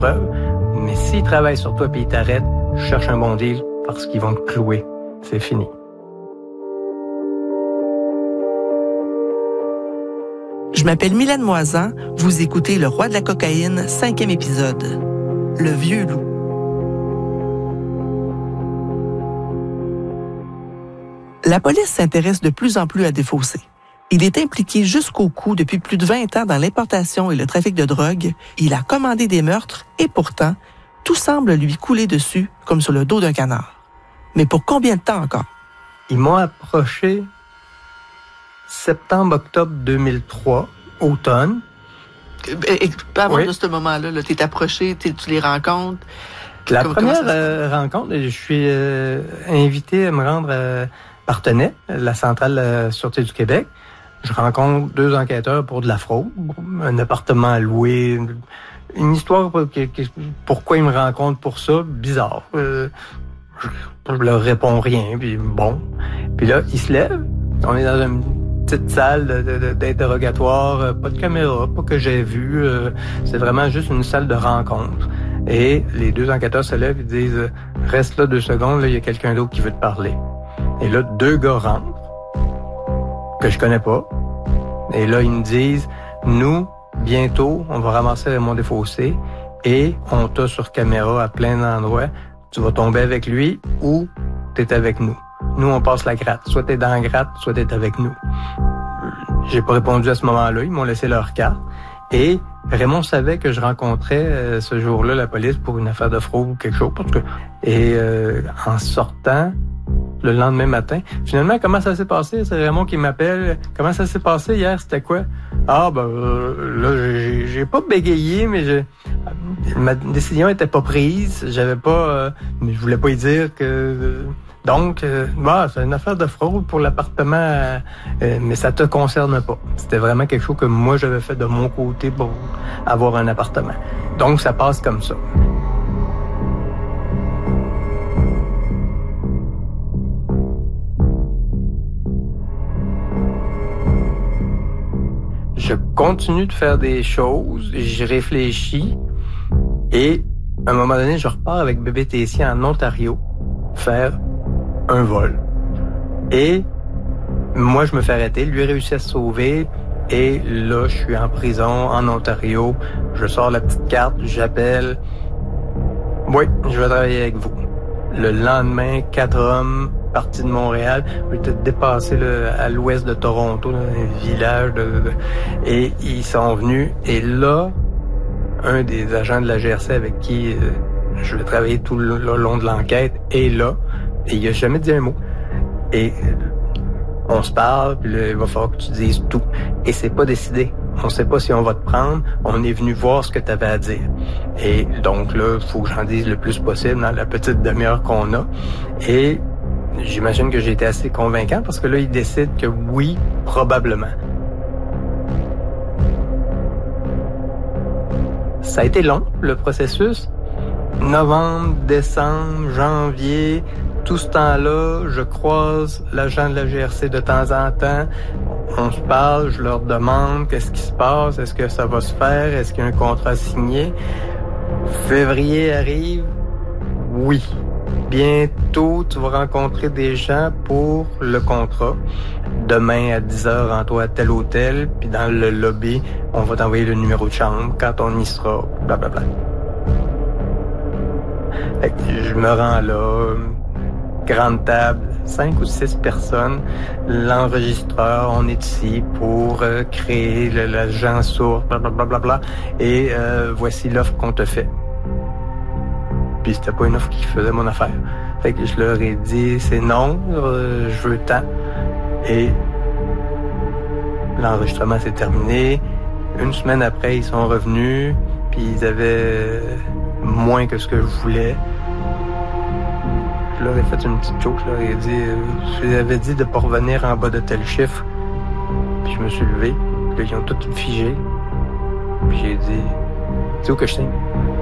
preuves. Mais s'ils travaillent sur toi et ils t'arrêtent, cherche un bon deal parce qu'ils vont te clouer. C'est fini. Je m'appelle Mylène Moisan. Vous écoutez Le Roi de la cocaïne, 5e épisode. Le vieux loup. La police s'intéresse de plus en plus à Desfossés. Il est impliqué jusqu'au cou depuis plus de 20 ans dans l'importation et le trafic de drogue. Il a commandé des meurtres et pourtant, tout semble lui couler dessus comme sur le dos d'un canard. Mais pour combien de temps encore? Ils m'ont approché septembre-octobre 2003, automne. Pas avant Oui. de ce moment-là, là, t'es approché, tu les rencontres. La Comment première ça se passe? rencontre, je suis invité à me rendre à Partenay, la centrale de la Sûreté du Québec. Je rencontre 2 enquêteurs pour de la fraude, un appartement à louer, une histoire pourquoi ils me rencontrent pour ça, bizarre. Je leur réponds rien, puis bon. Puis là, ils se lèvent, on est dans une petite salle d'interrogatoire, pas de caméra, pas que j'ai vu, c'est vraiment juste une salle de rencontre. Et les 2 enquêteurs se lèvent et disent « Reste là 2 secondes, là, il y a quelqu'un d'autre qui veut te parler. » Et là, 2 gars rentrent, que je connais pas. Et là, ils me disent « Nous, bientôt, on va ramasser Raymond Desfossés et on t'a sur caméra à plein d'endroits. Tu vas tomber avec lui ou t'es avec nous. Nous, on passe la gratte. Soit t'es dans la gratte, soit t'es avec nous. » J'ai pas répondu à ce moment-là. Ils m'ont laissé leur carte. Et Raymond savait que je rencontrais ce jour-là la police pour une affaire de fraude ou quelque chose. Parce que... Et en sortant, le lendemain matin, finalement, comment ça s'est passé? C'est Raymond qui m'appelle. Comment ça s'est passé hier? C'était quoi? Ah, là, j'ai pas bégayé, mais ma décision était pas prise. J'avais pas... mais je voulais pas y dire que... Donc, c'est une affaire de fraude pour l'appartement, mais ça te concerne pas. C'était vraiment quelque chose que moi, j'avais fait de mon côté pour avoir un appartement. Donc, ça passe comme ça. Je continue de faire des choses, j'y réfléchis, et à un moment donné, je repars avec bébé Tessier en Ontario faire un vol. Et moi, je me fais arrêter. Lui réussit à se sauver. Et là, je suis en prison en Ontario. Je sors la petite carte, j'appelle. Oui, je vais travailler avec vous. Le lendemain, 4 hommes partis de Montréal. J'étais dépassé à l'ouest de Toronto, dans un village. Et ils sont venus. Et là, un des agents de la GRC avec qui je vais travailler tout le long de l'enquête est là. Et il a jamais dit un mot. Et on se parle, puis là, il va falloir que tu dises tout. Et c'est pas décidé. On sait pas si on va te prendre. On est venu voir ce que tu avais à dire. Et donc là, il faut que j'en dise le plus possible dans la petite demi-heure qu'on a. Et j'imagine que j'ai été assez convaincant parce que là, il décide que oui, probablement. Ça a été long, le processus. Novembre, décembre, janvier... Tout ce temps-là, je croise l'agent de la GRC de temps en temps. On se parle, je leur demande qu'est-ce qui se passe, est-ce que ça va se faire, est-ce qu'il y a un contrat signé. Février arrive, oui. Bientôt, tu vas rencontrer des gens pour le contrat. Demain à 10h, rends-toi à tel hôtel, puis dans le lobby, on va t'envoyer le numéro de chambre quand on y sera, blablabla. Je me rends là... Grande table, 5 ou 6 personnes, l'enregistreur, on est ici pour créer l'agent sourd, blablabla, et voici l'offre qu'on te fait. Puis c'était pas une offre qui faisait mon affaire. Fait que je leur ai dit, c'est non, je veux tant. Et l'enregistrement s'est terminé. Une semaine après, ils sont revenus, puis ils avaient moins que ce que je voulais. Je leur ai fait une petite joke, je leur avais dit de ne pas revenir en bas de tel chiffre. Puis je me suis levé, puis là, ils ont tout figé. Puis j'ai dit, c'est où que je signe?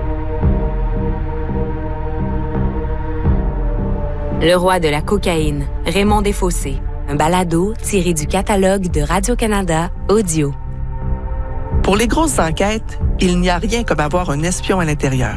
Le roi de la cocaïne, Raymond Desfossés. Un balado tiré du catalogue de Radio-Canada Audio. Pour les grosses enquêtes, il n'y a rien comme avoir un espion à l'intérieur.